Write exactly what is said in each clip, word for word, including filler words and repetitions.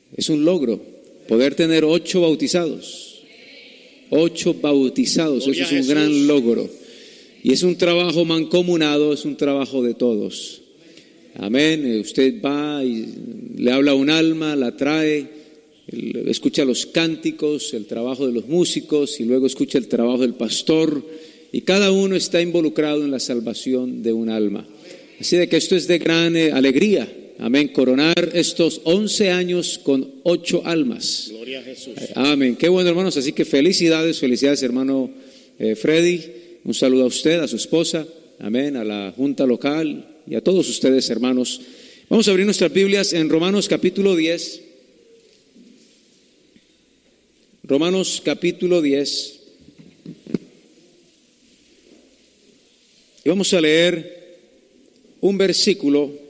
Es un logro poder tener ocho bautizados. Ocho bautizados, Gloria eso es un a gran Jesús. logro. Y es un trabajo mancomunado, es un trabajo de todos. Amén. Usted va y le habla a un alma, la trae, escucha los cánticos, el trabajo de los músicos y luego escucha el trabajo del pastor. Y cada uno está involucrado en la salvación de un alma. Así de que esto es de gran eh, alegría. Amén. Coronar estos once años con ocho almas. Gloria a Jesús. Amén. Qué bueno, hermanos. Así que felicidades, felicidades, hermano eh, Freddy. Un saludo a usted, a su esposa. Amén. A la junta local y a todos ustedes, hermanos. Vamos a abrir nuestras Biblias en Romanos capítulo diez. Romanos capítulo diez. Y vamos a leer un versículo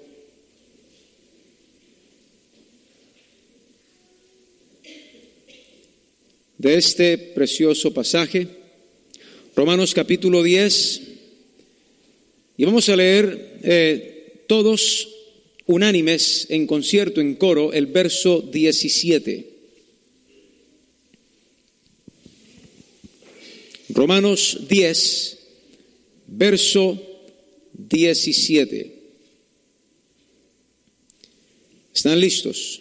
de este precioso pasaje, Romanos capítulo diez, y vamos a leer eh, todos unánimes en concierto, en coro, el verso diecisiete. Romanos diez, verso diecisiete. ¿Están listos?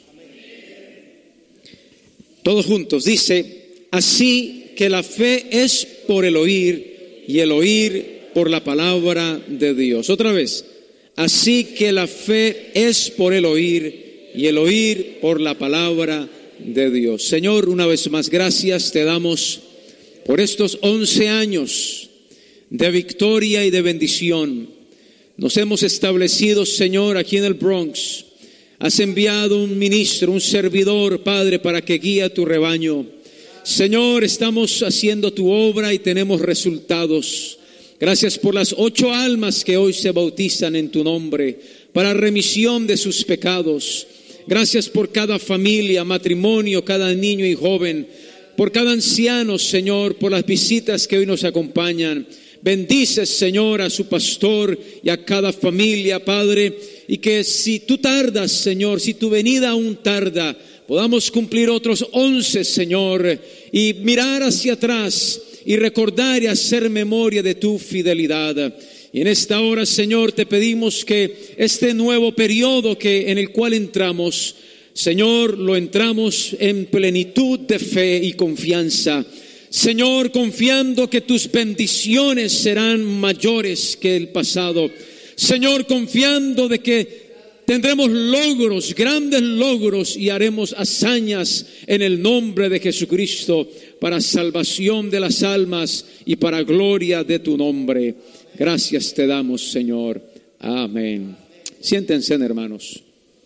Todos juntos, dice: así que la fe es por el oír y el oír por la palabra de Dios. Otra vez, así que la fe es por el oír y el oír por la palabra de Dios. Señor, una vez más, gracias te damos por estos once años de victoria y de bendición. Nos hemos establecido, Señor, aquí en el Bronx. Has enviado un ministro, un servidor, Padre, para que guíe tu rebaño. Señor, estamos haciendo tu obra y tenemos resultados. Gracias por las ocho almas que hoy se bautizan en tu nombre para remisión de sus pecados. Gracias por cada familia, matrimonio, cada niño y joven, por cada anciano, Señor, por las visitas que hoy nos acompañan. Bendices, Señor, a su pastor y a cada familia, Padre, y que si tú tardas, Señor, si tu venida aún tarda, podamos cumplir otros once, Señor, y mirar hacia atrás y recordar y hacer memoria de tu fidelidad. Y en esta hora, Señor, te pedimos que este nuevo periodo que en el cual entramos, Señor, lo entramos en plenitud de fe y confianza. Señor, confiando que tus bendiciones serán mayores que el pasado. Señor, confiando de que tendremos logros, grandes logros, y haremos hazañas en el nombre de Jesucristo para salvación de las almas y para gloria de tu nombre. Gracias te damos, Señor. Amén. Siéntense, hermanos.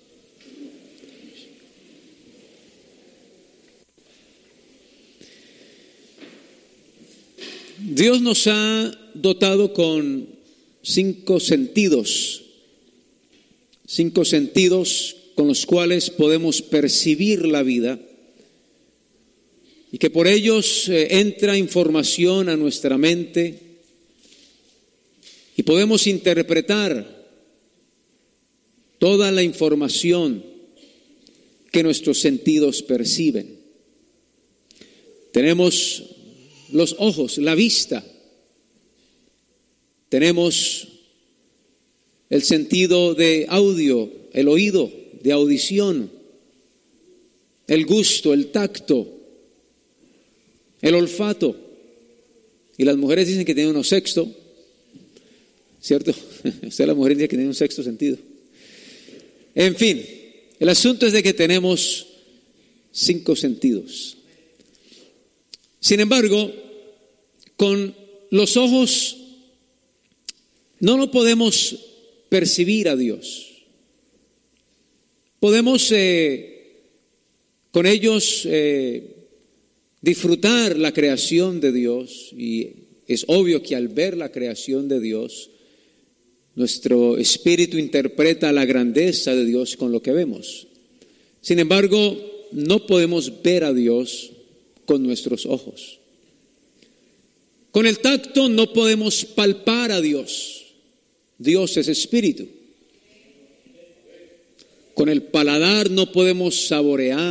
Dios nos ha dotado con cinco sentidos, cinco sentidos con los cuales podemos percibir la vida y que por ellos eh, entra información a nuestra mente y podemos interpretar toda la información que nuestros sentidos perciben. Tenemos los ojos, la vista. Tenemos el sentido de audio, el oído, de audición, el gusto, el tacto, el olfato. Y las mujeres dicen que tienen un sexto, ¿cierto? Usted, las mujeres, dice que tienen un sexto sentido. En fin, el asunto es de que tenemos cinco sentidos. Sin embargo, con los ojos no lo podemos percibir a Dios. Podemos eh, con ellos eh, disfrutar la creación de Dios, y es obvio que al ver la creación de Dios, nuestro espíritu interpreta la grandeza de Dios con lo que vemos. Sin embargo, no podemos ver a Dios con nuestros ojos. Con el tacto no podemos palpar a Dios. Dios es espíritu. Con el paladar no podemos saborear